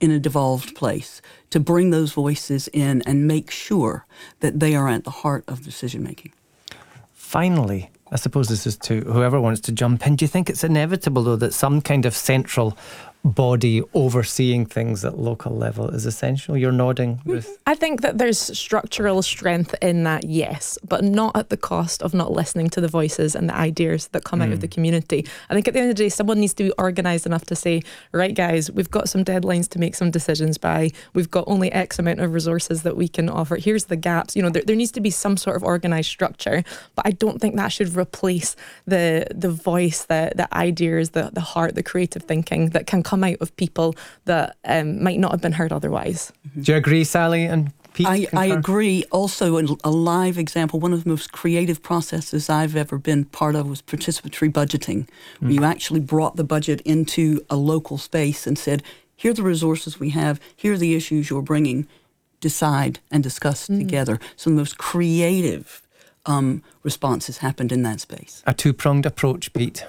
in a devolved place, to bring those voices in and make sure that they are at the heart of decision making. Finally, I suppose this is to whoever wants to jump in. Do you think it's inevitable, though, that some kind of central body overseeing things at local level is essential? You're nodding, Ruth. I think that there's structural strength in that, yes, but not at the cost of not listening to the voices and the ideas that come out of the community. I think at the end of the day, someone needs to be organised enough to say, right guys, we've got some deadlines to make some decisions by, we've got only X amount of resources that we can offer, here's the gaps. There needs to be some sort of organised structure, but I don't think that should replace the voice, the ideas, the heart, the creative thinking that can come out of people that might not have been heard otherwise. Do you agree, Sally and Pete? I agree. Also, a live example, one of the most creative processes I've ever been part of was participatory budgeting, where you actually brought the budget into a local space and said, here are the resources we have, here are the issues you're bringing, decide and discuss together. Some of the most creative responses happened in that space. A two-pronged approach, Pete.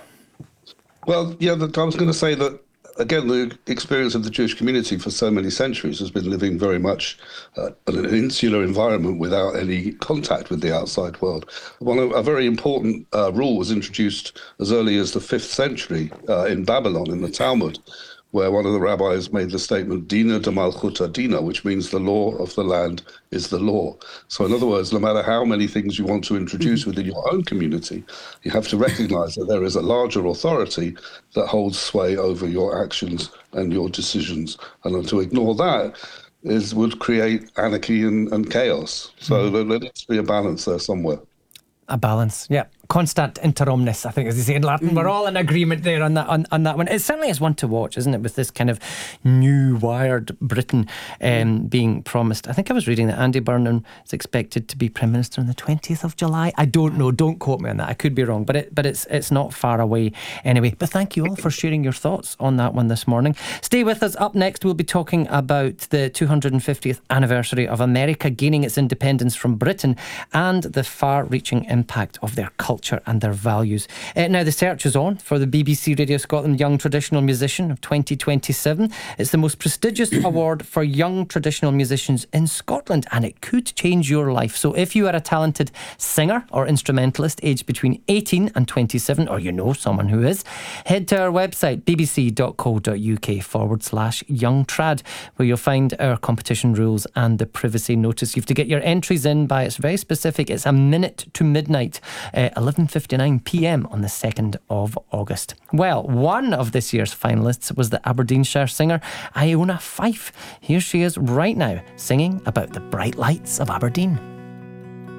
Well, yeah, I was going to say that, again, the experience of the Jewish community for so many centuries has been living very much in an insular environment without any contact with the outside world. A very important rule was introduced as early as the 5th century in Babylon, in the Talmud, where one of the rabbis made the statement, Dina de Malchuta Dina, which means the law of the land is the law. So in other words, no matter how many things you want to introduce within your own community, you have to recognize that there is a larger authority that holds sway over your actions and your decisions. And to ignore that would create anarchy and chaos. So there needs to be a balance there somewhere. A balance, yeah. Constant inter omnes, I think, as they say in Latin. We're all in agreement there on that one. It certainly is one to watch, isn't it, with this kind of new wired Britain being promised. I think I was reading that Andy Burnham is expected to be Prime Minister on the 20th of July. I don't know, don't quote me on that, I could be wrong, but it's not far away anyway. But thank you all for sharing your thoughts on that one this morning. Stay with us. Up next, we'll be talking about the 250th anniversary of America gaining its independence from Britain and the far-reaching impact of their culture and their values. Now the search is on for the BBC Radio Scotland Young Traditional Musician of 2027. It's the most prestigious award for young traditional musicians in Scotland, and it could change your life. So if you are a talented singer or instrumentalist aged between 18 and 27, or you know someone who is, head to our website bbc.co.uk/youngtrad, where you'll find our competition rules and the privacy notice. You have to get your entries in by, it's very specific, it's a minute to midnight, 11:59pm on the 2nd of August. Well, one of this year's finalists was the Aberdeenshire singer Iona Fife. Here she is right now singing about the bright lights of Aberdeen.